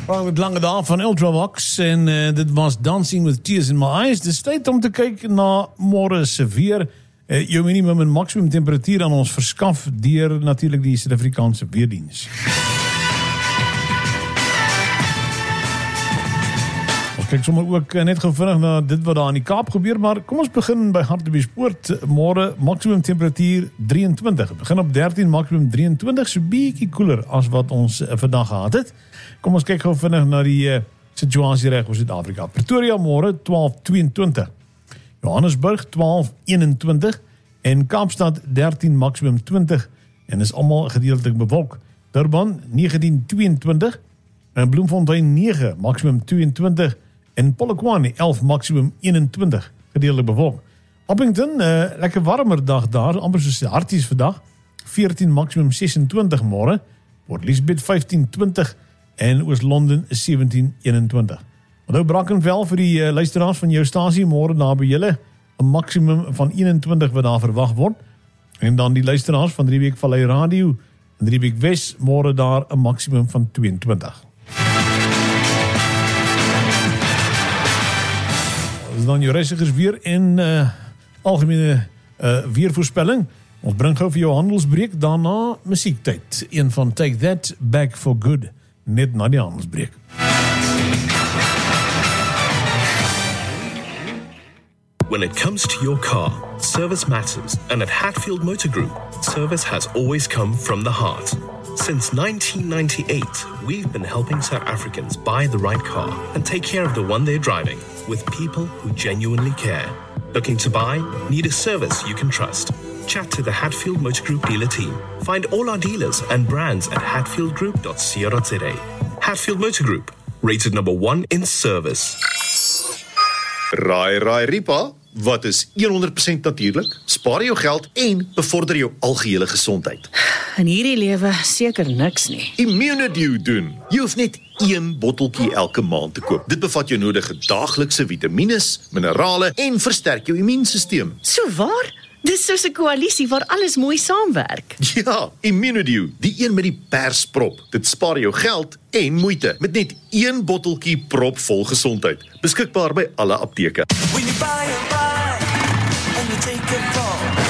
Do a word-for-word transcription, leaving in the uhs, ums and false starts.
Het lange dag van Ultravox en uh, dit was Dancing with Tears in My Eyes. Dit is tyd om te kyk na môre se weer. Uh, jou minimum en maximum temperatuur aan ons verskaf deur natuurlik die Suid-Afrikaanse weerdiens. Ons kyk sommer ook uh, net gou vinnig na dit wat daar in die Kaap gebeur, maar kom ons begin by Hartbeespoort. Môre maximum temperatuur drieëntwintig. Het begin op dertien, maximum drieëntwintig, so bietjie koeler as wat ons uh, vandag gehad het. Kom ons kyk gou vinnig na die uh, situasie reg oor Suid-Afrika. Pretoria môre twaalf tweeëntwintig. Johannesburg twaalf eenentwintig en Kaapstad dertien maksimum twintig en is almal gedeeltelik bewolk. Durban negentien tweeëntwintig en Bloemfontein nege maksimum tweeëntwintig en Polokwane elf maksimum eenentwintig gedeeltelik bewolk. Appington uh, lekker warmer dag daar, amper soos Harties vandag, veertien maksimum sesentwintig môre. Port Elizabeth vyftien twintig en Oos-London sewentien eenentwintig. Onthou Brackenfell vir die uh, luisteraars van jou stasie môre daar by julle 'n maksimum van eenentwintig wat daar verwag word. En dan die luisteraars van drie week Vallei Radio en drie week Wes môre daar 'n maksimum van tweeëntwintig. Dis dan jou reisigers weer en uh, algemene uh, weervoorspelling. Ons bring gou vir jou handelsbreek, daarna musiektyd. Een van Take That, Back for Good. Net na die handelsbreek. When it comes to your car, service matters, and at Hatfield Motor Group, service has always come from the heart. Since nineteen ninety-eight, we've been helping South Africans buy the right car and take care of the one they're driving with people who genuinely care. Looking to buy? Need a service you can trust? Chat to the Hatfield Motor Group dealer team. Find all our dealers and brands at hatfield group dot co dot za. Hatfield Motor Group, rated number one in service. Raai, raai, Ripa, wat is honderd persent natuurlik? Spaar jou geld en bevorder jou algehele gesondheid. In hierdie lewe seker niks nie. Immunedew doen. Jy hoef net een botteltjie elke maand te koop. Dit bevat jou nodige daaglikse vitamines, minerale en versterk jou immuunstelsel. So waar? Dis soos 'n koalisie waar alles mooi saamwerk. Ja, Immunedew, die een met die persprop. Dit spaar jou geld en moeite met net een botteltjie propvol gesondheid. Beskikbaar by alle apteke.